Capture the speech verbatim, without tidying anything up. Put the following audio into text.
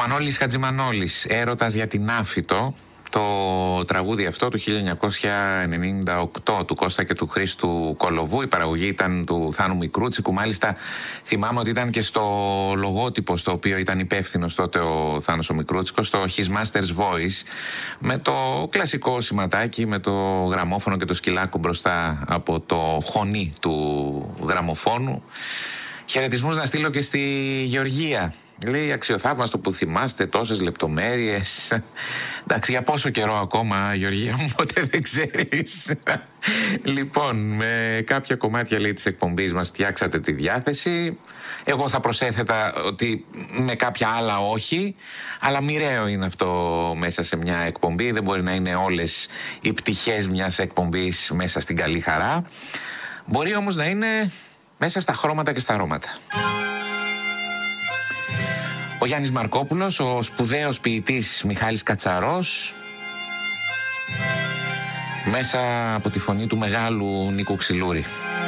Μανώλης Χατζημανόλης, Έρωτας για την Άφητο. Το τραγούδι αυτό του χίλια εννιακόσια ενενήντα οκτώ του Κώστα και του Χρήστου Κολοβού. Η παραγωγή ήταν του Θάνου Μικρούτσικου. Μάλιστα θυμάμαι ότι ήταν και στο λογότυπο στο οποίο ήταν υπεύθυνος τότε ο Θάνος ο Μικρούτσικος, το His Master's Voice, με το κλασικό σηματάκι, με το γραμμόφωνο και το σκυλάκο μπροστά από το χωνί του γραμμοφώνου. Χαιρετισμούς να στείλω και στη Γεωργία. Λέει αξιοθαύμαστο που θυμάστε τόσες λεπτομέρειες. Εντάξει, για πόσο καιρό ακόμα, Γεωργία μου, ποτέ δεν ξέρεις. Λοιπόν, με κάποια κομμάτια, λέει, της εκπομπής μας φτιάξατε τη διάθεση. Εγώ θα προσέθετα ότι με κάποια άλλα όχι, αλλά μοιραίο είναι αυτό μέσα σε μια εκπομπή. Δεν μπορεί να είναι όλες οι πτυχές μιας εκπομπής μέσα στην καλή χαρά. Μπορεί όμως να είναι μέσα στα χρώματα και στα αρώματα. Ο Γιάννης Μαρκόπουλος, ο σπουδαίος ποιητής Μιχάλης Κατσαρός, μέσα από τη φωνή του μεγάλου Νίκου Ξυλούρη.